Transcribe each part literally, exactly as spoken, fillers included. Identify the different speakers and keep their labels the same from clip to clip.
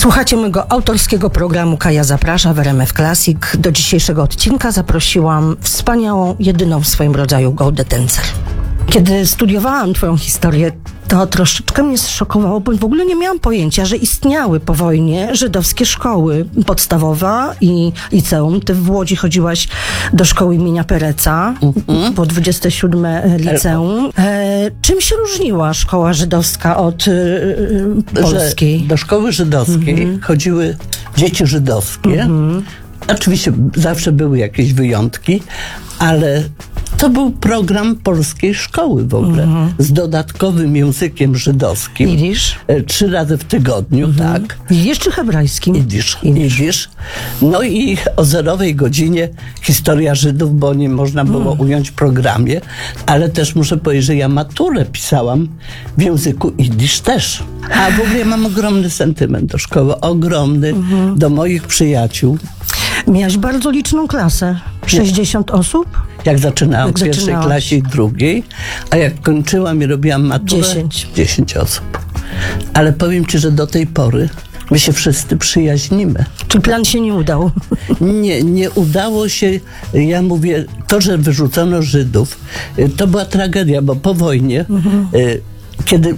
Speaker 1: Słuchacie mojego autorskiego programu Kaja Zaprasza w R M F Classic. Do dzisiejszego odcinka zaprosiłam wspaniałą, jedyną w swoim rodzaju Goldę Tencer. Kiedy studiowałam twoją historię, to troszeczkę mnie zszokowało, bo w ogóle nie miałam pojęcia, że istniały po wojnie żydowskie szkoły. Podstawowa i liceum. Ty w Łodzi chodziłaś do szkoły imienia Pereca, mm-hmm. po dwudzieste siódme liceum. E, czym się różniła szkoła żydowska od e, polskiej?
Speaker 2: Że do szkoły żydowskiej mm-hmm. chodziły dzieci żydowskie. Mm-hmm. Oczywiście zawsze były jakieś wyjątki, ale to był program polskiej szkoły w ogóle, mm-hmm. z dodatkowym językiem żydowskim.
Speaker 1: Jidysz?
Speaker 2: Trzy razy w tygodniu, mm-hmm. tak.
Speaker 1: Jidysz czy hebrajskim?
Speaker 2: Jidysz. Jidysz. No i o zerowej godzinie historia Żydów, bo nie można było mm. ująć w programie, ale też muszę powiedzieć, że ja maturę pisałam w języku jidysz też. A w ogóle ja mam ogromny sentyment do szkoły, ogromny, mm-hmm. do moich przyjaciół.
Speaker 1: Miałaś bardzo liczną klasę. sześćdziesiąt osób?
Speaker 2: Jak zaczynałam
Speaker 1: jak
Speaker 2: w pierwszej
Speaker 1: zaczynałaś.
Speaker 2: klasie i drugiej, a jak kończyłam i robiłam maturę,
Speaker 1: dziesięć.
Speaker 2: dziesięć osób. Ale powiem ci, że do tej pory my się wszyscy przyjaźnimy.
Speaker 1: Czy plan się nie udał?
Speaker 2: Nie, nie udało się. Ja mówię, to, że wyrzucono Żydów, to była tragedia, bo po wojnie, mhm. kiedy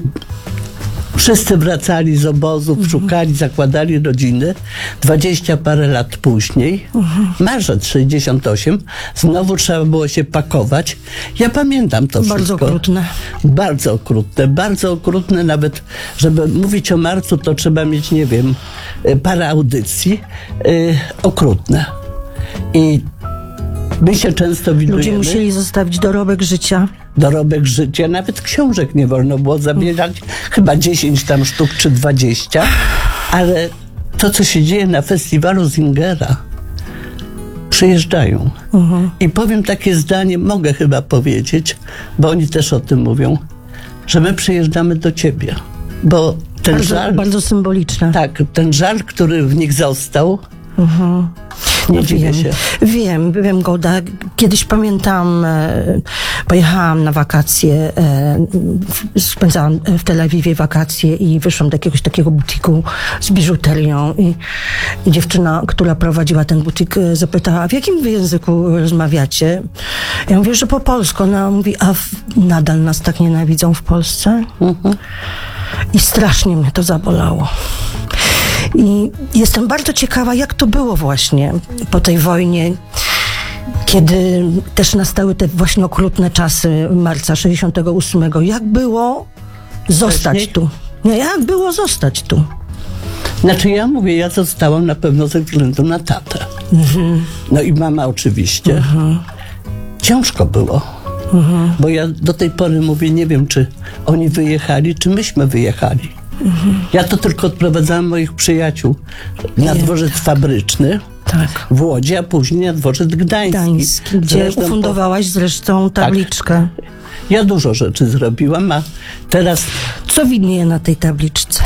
Speaker 2: wszyscy wracali z obozów, mhm. szukali, zakładali rodziny. Dwadzieścia parę lat później, mhm. marzec sześćdziesiąt osiem, znowu trzeba było się pakować. Ja pamiętam to
Speaker 1: bardzo
Speaker 2: wszystko.
Speaker 1: Bardzo okrutne.
Speaker 2: Bardzo okrutne, bardzo okrutne. Nawet, żeby mówić o marcu, to trzeba mieć, nie wiem, parę audycji. Yy, okrutne. I my się często widujemy.
Speaker 1: Ludzie musieli zostawić dorobek życia.
Speaker 2: Dorobek życia, nawet książek nie wolno było zabierać, chyba dziesięć tam sztuk czy dwadzieścia, ale to, co się dzieje na festiwalu Singera, przyjeżdżają. Uh-huh. I powiem takie zdanie, mogę chyba powiedzieć, bo oni też o tym mówią, że my przyjeżdżamy do ciebie, bo ten
Speaker 1: bardzo,
Speaker 2: żal...
Speaker 1: Bardzo symboliczne.
Speaker 2: Tak, ten żal, który w nich został,
Speaker 1: uh-huh.
Speaker 2: nie
Speaker 1: no
Speaker 2: dziwię
Speaker 1: wiem,
Speaker 2: się.
Speaker 1: Wiem, wiem, Golda. Kiedyś pamiętam, e, pojechałam na wakacje, e, spędzałam w Tel Awiwie wakacje i wyszłam do jakiegoś takiego butiku z biżuterią i, i dziewczyna, która prowadziła ten butik, e, zapytała, w jakim wy języku rozmawiacie? Ja mówię, że po polsku. Ona mówi, a w, nadal nas tak nienawidzą w Polsce? Mhm. I strasznie mnie to zabolało. I jestem bardzo ciekawa, jak to było właśnie po tej wojnie, kiedy też nastały te właśnie okrutne czasy marca sześćdziesiątego ósmego. Jak było zostać
Speaker 2: Wcześniej?
Speaker 1: tu? Nie, jak było zostać tu?
Speaker 2: Znaczy ja mówię, ja zostałam na pewno ze względu na tatę. Mhm. No i mama oczywiście. Mhm. Ciężko było. Mhm. Bo ja do tej pory mówię, nie wiem, czy oni wyjechali, czy myśmy wyjechali. Mhm. Ja to tylko odprowadzałam moich przyjaciół na nie. dworzec fabryczny tak. w Łodzi, a później na dworzec gdański.
Speaker 1: Gdański, gdzie zresztą ufundowałaś zresztą tabliczkę.
Speaker 2: Tak. Ja dużo rzeczy zrobiłam, a teraz...
Speaker 1: Co widnieje na tej tabliczce?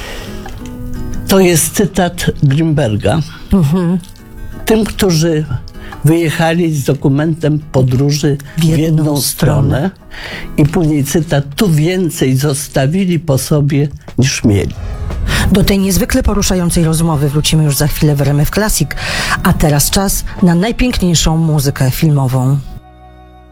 Speaker 2: To jest cytat Grimberga. Mhm. Tym, którzy wyjechali z dokumentem podróży w jedną, w jedną stronę. I później cytat, tu więcej zostawili po sobie niż mieli.
Speaker 1: Do tej niezwykle poruszającej rozmowy wrócimy już za chwilę w R M F Classic, a teraz czas na najpiękniejszą muzykę filmową.